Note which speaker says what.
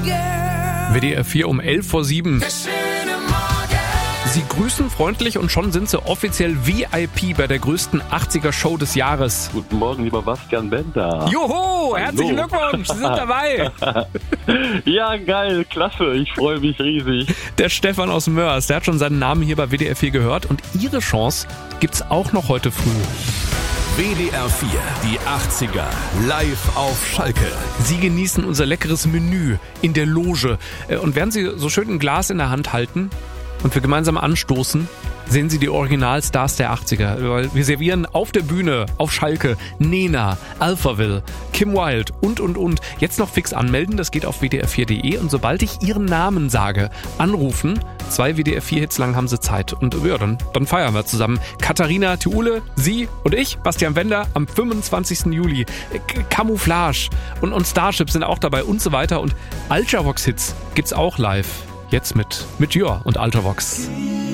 Speaker 1: WDR 4 um 6:11. Sie grüßen freundlich und schon sind sie offiziell VIP bei der größten 80er-Show des Jahres.
Speaker 2: Guten Morgen, lieber Bastian Bender.
Speaker 1: Joho, herzlichen Glückwunsch, Sie sind dabei.
Speaker 2: Ja, geil, klasse, ich freue mich riesig.
Speaker 1: Der Stefan aus Mörs, der hat schon seinen Namen hier bei WDR 4 gehört und Ihre Chance gibt's auch noch heute früh.
Speaker 3: WDR 4, die 80er, live auf Schalke.
Speaker 1: Sie genießen unser leckeres Menü in der Loge. Und während Sie so schön ein Glas in der Hand halten und wir gemeinsam anstoßen, sehen Sie die Originalstars der 80er. Weil wir servieren auf der Bühne, auf Schalke, Nena, Alphaville, Kim Wilde und. Jetzt noch fix anmelden, das geht auf wdr4.de und sobald ich Ihren Namen sage, anrufen. 2 WDR 4 Hits lang haben Sie Zeit. Und ja, dann feiern wir zusammen. Katharina Thiule, Sie und ich, Bastian Bender, am 25. Juli. Camouflage und Starship sind auch dabei und so weiter. Und Ultravox Hits gibt's auch live. Jetzt mit Jör und Ultravox.